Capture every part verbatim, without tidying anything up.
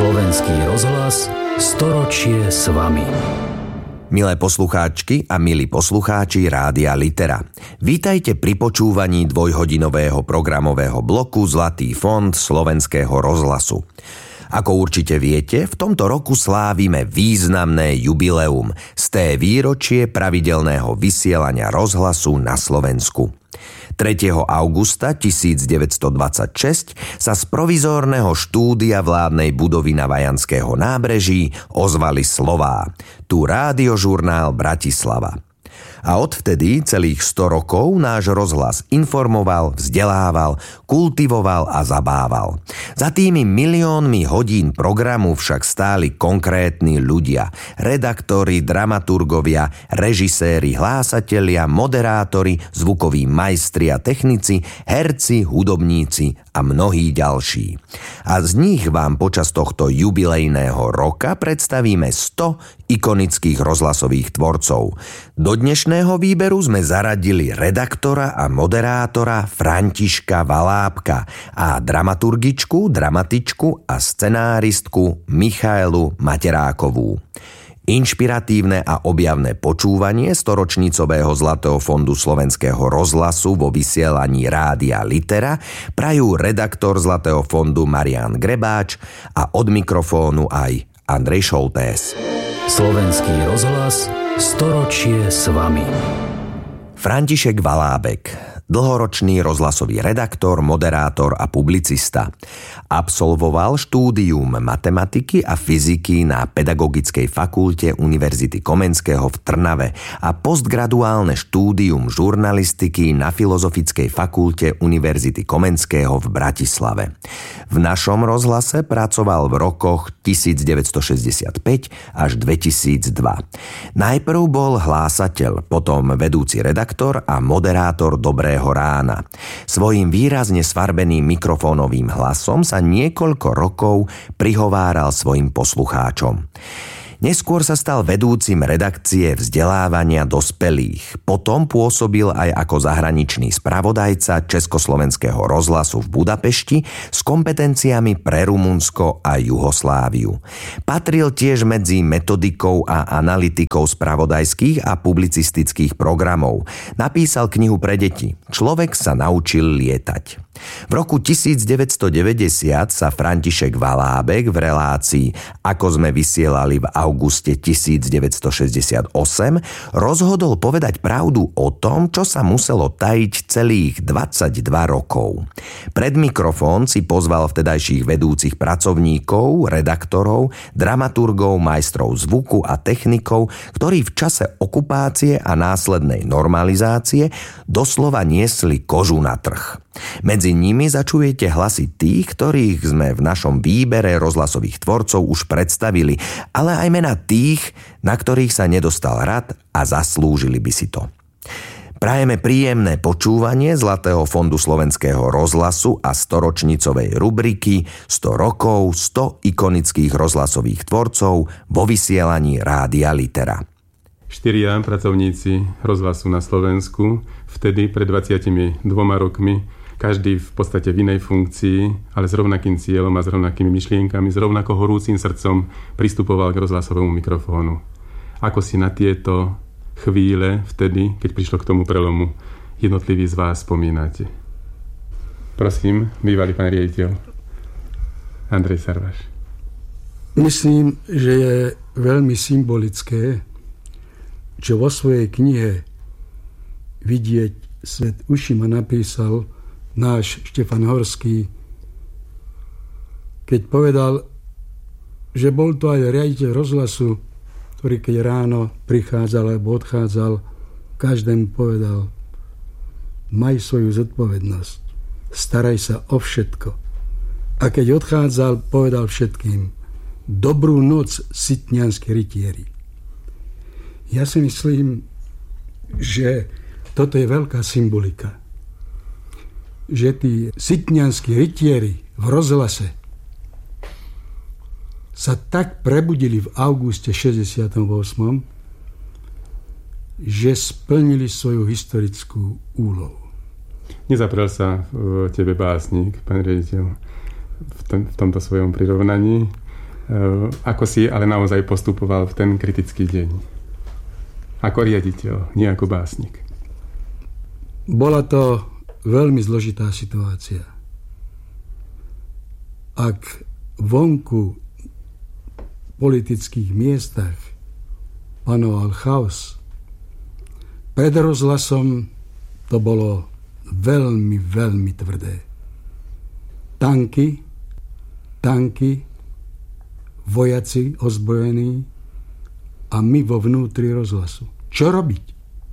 Slovenský rozhlas storočie s vami. Milé poslucháčky a milí poslucháči Rádia Litera. Vítajte pri počúvaní dvojhodinového programového bloku Zlatý fond Slovenského rozhlasu. Ako určite viete, v tomto roku slávime významné jubileum, sté výročie pravidelného vysielania rozhlasu na Slovensku. tretieho augusta tisícdeväťstodvadsaťšesť sa z provizórneho štúdia vládnej budovy na Vajanského nábreží ozvali slová: Tu rádiožurnál Bratislava. A odvtedy celých sto rokov náš rozhlas informoval, vzdelával, kultivoval a zabával. Za tými miliónmi hodín programu však stáli konkrétni ľudia, redaktori, dramaturgovia, režiséri, hlásatelia, moderátori, zvukoví majstri a technici, herci, hudobníci a mnohí ďalší. A z nich vám počas tohto jubilejného roka predstavíme sto ikonických rozhlasových tvorcov. Do dnešného výberu sme zaradili redaktora a moderátora Františka Valábka a dramaturgičku, dramatičku a scenáristku Michaelu Materákovú. Inšpiratívne a objavné počúvanie storočnicového Zlatého fondu Slovenského rozhlasu vo vysielaní Rádia Litera prajú redaktor Zlatého fondu Marián Grebáč a od mikrofónu aj Andrej Šoltés. Slovenský rozhlas storočie s vami. František Valábek, dlhoročný rozhlasový redaktor, moderátor a publicista. Absolvoval štúdium matematiky a fyziky na Pedagogickej fakulte Univerzity Komenského v Trnave a postgraduálne štúdium žurnalistiky na Filozofickej fakulte Univerzity Komenského v Bratislave. V našom rozhlase pracoval v rokoch devätnásťstošesťdesiatpäť až dvetisícdva. Najprv bol hlásateľ, potom vedúci redaktor a moderátor Dobrého rána. Svojím výrazne sfarbeným mikrofónovým hlasom sa niekoľko rokov prihováral svojim poslucháčom. Neskôr sa stal vedúcim redakcie vzdelávania dospelých. Potom pôsobil aj ako zahraničný spravodajca Československého rozhlasu v Budapešti s kompetenciami pre Rumunsko a Jugosláviu. Patril tiež medzi metodikou a analytikou spravodajských a publicistických programov. Napísal knihu pre deti Človek sa naučil lietať. V roku devätnásťstodeväťdesiat sa František Valábek v relácii Ako sme vysielali v auguste devätnásťstošesťdesiatosem rozhodol povedať pravdu o tom, čo sa muselo tajiť celých dvadsaťdva rokov. Pred mikrofón si pozval vtedajších vedúcich pracovníkov, redaktorov, dramaturgov, majstrov zvuku a technikov, ktorí v čase okupácie a následnej normalizácie doslova niesli kožu na trh. Medzi nimi začujete hlasy tých, ktorých sme v našom výbere rozhlasových tvorcov už predstavili, ale aj mená tých, na ktorých sa nedostal rad a zaslúžili by si to. Prajeme príjemné počúvanie Zlatého fondu Slovenského rozhlasu a storočnicovej rubriky sto rokov, sto ikonických rozhlasových tvorcov vo vysielaní Rádia Litera. Štyria pracovníci rozhlasu na Slovensku, vtedy pred dvadsiatimi dvoma rokmi, každý v podstate v inej funkcii, ale s rovnakým cieľom a s rovnakými myšlienkami, s rovnako horúcim srdcom pristupoval k rozhlasovému mikrofónu. Ako si na tieto chvíle vtedy, keď prišlo k tomu prelomu, jednotliví z vás spomínate? Prosím, bývalý pán riaditeľ Andrej Sarvaš. Myslím, že je veľmi symbolické, čo vo svojej knihe Vidieť svet ušima napísal náš Štefan Horský, keď povedal, že bol to aj riaditeľ rozhlasu, ktorý keď ráno prichádzal alebo odchádzal, každému povedal: maj svoju zodpovednosť, staraj sa o všetko. A keď odchádzal, povedal všetkým: dobrú noc, sitnianski rytieri. Ja si myslím, že toto je veľká symbolika. Že tí sitnianskí rytieri v rozhlase sa tak prebudili v auguste šesťdesiatom ôsmom, že splnili svoju historickú úlohu. Nezaprel sa v tebe básnik, pán riaditeľ, v, tom, v tomto svojom prirovnaní. Ako si ale naozaj postupoval v ten kritický deň? Ako riaditeľ, nie ako básnik. Bola to veľmi zložitá situácia. Ak vonku v politických miestach panoval chaos, pred rozhlasom to bolo veľmi, veľmi tvrdé. Tanky, tanky, vojaci ozbrojení a my vo vnútri rozhlasu. Čo robiť?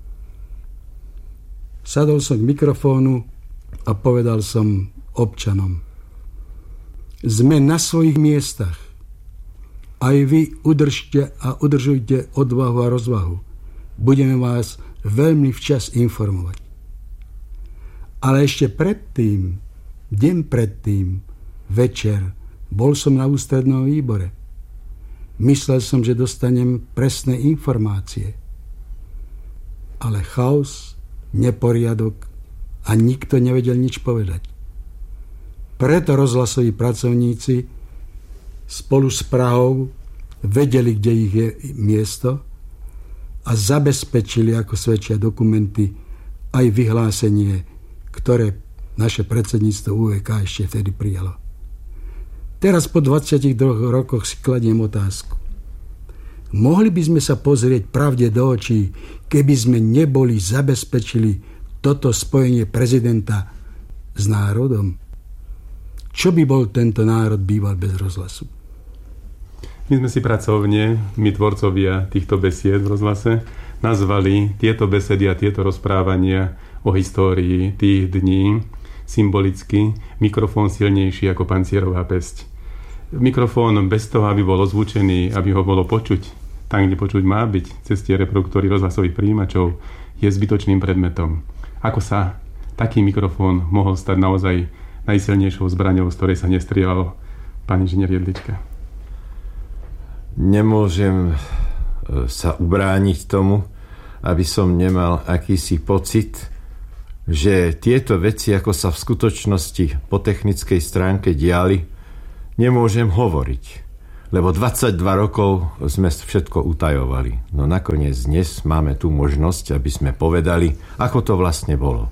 Sadol som k mikrofónu a povedal som občanom: sme na svojich miestach. Aj vy udržte a udržujte odvahu a rozvahu. Budeme vás veľmi včas informovať. Ale ešte predtým, deň predtým, večer, bol som na ústrednom výbore. Myslel som, že dostanem presné informácie. Ale chaos, neporiadok a nikto nevedel nič povedať. Preto rozhlasoví pracovníci spolu s Prahou vedeli, kde ich je miesto a zabezpečili, ako svedčia dokumenty, aj vyhlásenie, ktoré naše predsedníctvo ú é ká ešte vtedy prijalo. Teraz po dvadsiatich dvoch rokoch si kladiem otázku. Mohli by sme sa pozrieť pravde do očí, keby sme neboli zabezpečili toto spojenie prezidenta s národom? Čo by bol tento národ býval bez rozhlasu? My sme si pracovne, my tvorcovia týchto besied v rozhlase, nazvali tieto besedy a tieto rozprávania o histórii tých dní symbolicky mikrofón silnejší ako pancierová pesť. Mikrofón bez toho, aby bol ozvučený, aby ho bolo počuť, tam, kde počuť má byť, cez tie reproduktory rozhlasových prijímačov, je zbytočným predmetom. Ako sa taký mikrofón mohol stať naozaj najsilnejšou zbraňou, z ktorej sa nestrieľalo, pán inžinier Jedlička? Nemôžem sa ubrániť tomu, aby som nemal akýsi pocit, že tieto veci, ako sa v skutočnosti po technickej stránke diali, nemôžem hovoriť. Lebo dvadsaťdva rokov sme všetko utajovali. No nakoniec dnes máme tú možnosť, aby sme povedali, ako to vlastne bolo.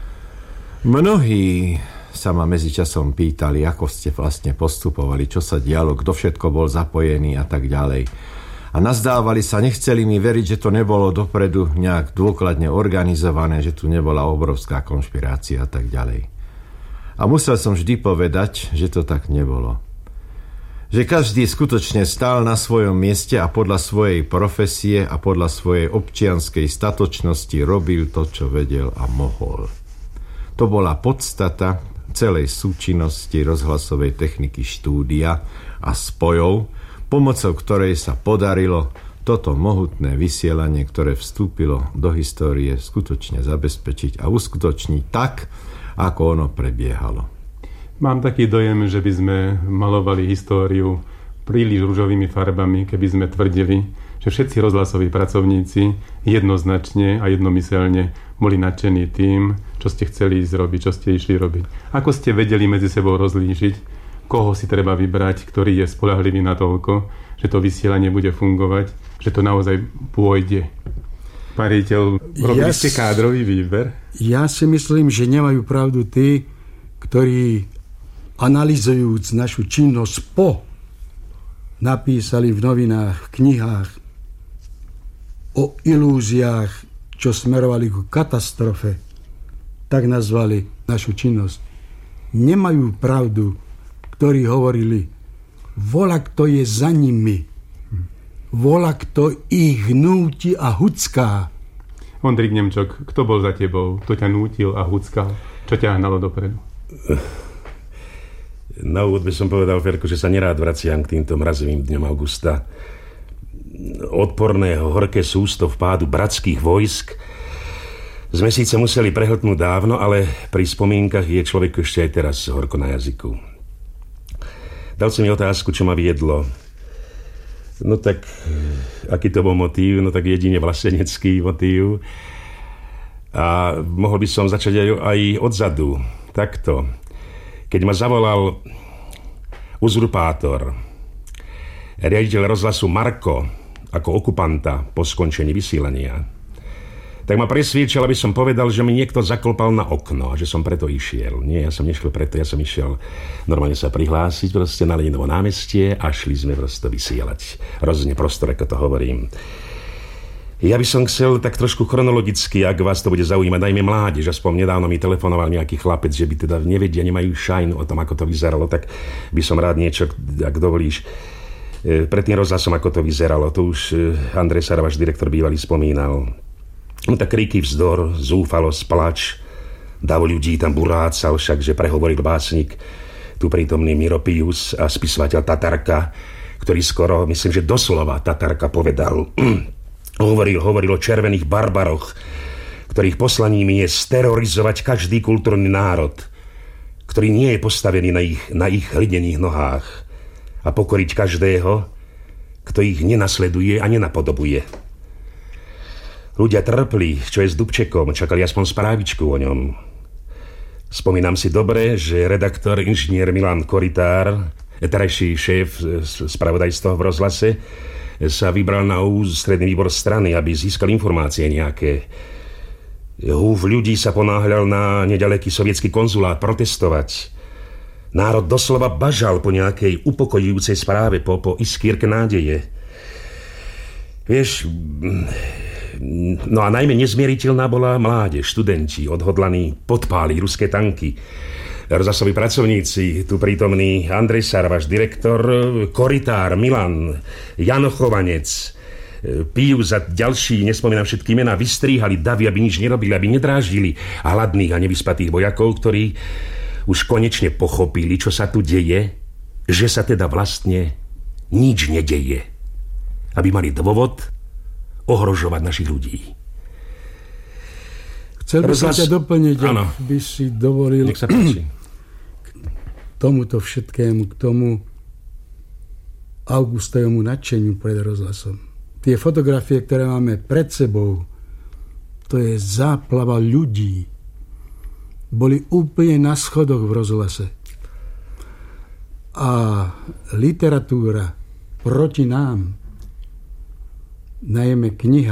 Mnohí sa ma medzičasom pýtali, ako ste vlastne postupovali, čo sa dialo, kto všetko bol zapojený a tak ďalej. A nazdávali sa, nechceli mi veriť, že to nebolo dopredu nejak dôkladne organizované, že tu nebola obrovská konšpirácia a tak ďalej. A musel som vždy povedať, že to tak nebolo. Že každý skutočne stál na svojom mieste a podľa svojej profesie a podľa svojej občianskej statočnosti robil to, čo vedel a mohol. To bola podstata celej súčinnosti rozhlasovej techniky štúdia a spojov, pomocou ktorej sa podarilo toto mohutné vysielanie, ktoré vstúpilo do histórie, skutočne zabezpečiť a uskutočniť tak, ako ono prebiehalo. Mám taký dojem, že by sme malovali históriu príliš ružovými farbami, keby sme tvrdili, že všetci rozhlasoví pracovníci jednoznačne a jednomyselne boli nadšení tým, čo ste chceli ísť robiť, čo ste išli robiť. Ako ste vedeli medzi sebou rozlíšiť, koho si treba vybrať, ktorý je spoľahlivý natoľko, že to vysielanie bude fungovať, že to naozaj pôjde. Pán riaditeľ, robili ja ste kádrový výber? Ja si myslím, že nemajú pravdu tí, ktorí analyzujúc našu činnosť po napísali v novinách, v knihách o ilúziách, čo smerovali ku katastrofe, tak nazvali našu činnosť. Nemajú pravdu, ktorí hovorili, vola, kto je za nimi, vola, kto ich núti a hucká. Ondrik Nemčok, kto bol za tebou? Kto ťa nútil a huckal? Čo ťa hnalo dopredu? Na úvod by som povedal, Ferko, že sa nerád vraciam k týmto mrazivým dňom augusta. Odporného horké sústo vpádu bratských vojsk sme síce museli prehltnúť dávno, ale pri spomienkach je človek ešte aj teraz horko na jazyku. Dal si mi otázku, čo ma viedlo. No tak, aký to bol motív? No tak jedine vlastenecký motív. A mohol by som začať aj, aj odzadu. Takto. Keď ma zavolal uzurpátor riaditeľ rozhlasu Marko ako okupanta po skončení vysielania, tak ma presviečal, aby som povedal, že mi niekto zaklopal na okno a že som preto išiel. Nie, ja som nešiel preto, ja som išiel normálne sa prihlásiť proste na Leninovo námestie a šli sme proste vysielať. Rozhodne prostor, ako to hovorím. Ja by som chcel tak trošku chronologicky, ak vás to bude zaujímať, najmä mládež. Aspoň nedávno mi telefonoval nejaký chlapec, že by teda nevedia, nemajú šajnu o tom, ako to vyzeralo, tak by som rád niečo, ak dovolíš, pred tým rozhlasom, ako to vyzeralo. To už Andrej Sara, váš direktor bývalý, spomínal. No tak kríky, vzdor, zúfalosť, plač, dav ľudí tam burácal, však, že prehovoril básnik, tu prítomný Miro Pius a spisovateľ Tatarka, ktorý skoro, myslím, že doslova Tatarka povedal, hovoril, hovoril o červených barbaroch, ktorých poslaním je sterorizovať každý kultúrny národ, ktorý nie je postavený na ich, na ich hlinených nohách a pokoriť každého, kto ich nenasleduje a nenapodobuje. Ľudia trpli, čo je s Dubčekom, čakali aspoň správičku o ňom. Spomínam si dobre, že redaktor inžinier Milan Koritár, terajší šéf spravodajstva v rozhlase, sa vybral na ústredný výbor strany, aby získal informácie nejaké. Húf ľudí sa ponáhľal na nedaleký sovietský konzulát protestovať. Národ doslova bažal po nejakej upokojujúcej správe, po, po iskierke nádeje. Vieš... No a najmä nezmieriteľná bola mládež, študenti, odhodlaní podpáliť ruské tanky. Rozhlasoví pracovníci, tu prítomný Andrej Sara, váš direktor, Koritár, Milan, Jano Chovanec, Pius a ďalší, nespomínam všetky mená, vystríhali davy, aby nič nerobili, aby nedráždili hladných a nevyspatých vojakov, ktorí už konečne pochopili, čo sa tu deje, že sa teda vlastne nič nedeje. Aby mali dôvod ohrožovať našich ľudí. Chcel by Rozhlas... sa ťa doplniť, ano. Ak by si dovolil Nech sa páči. K tomuto všetkému, k tomu augustovému nadšeniu pred rozhlasom. Tie fotografie, ktoré máme pred sebou, to je záplava ľudí. Boli úplne na schodoch v rozhlase. A literatúra proti nám, najmä kniha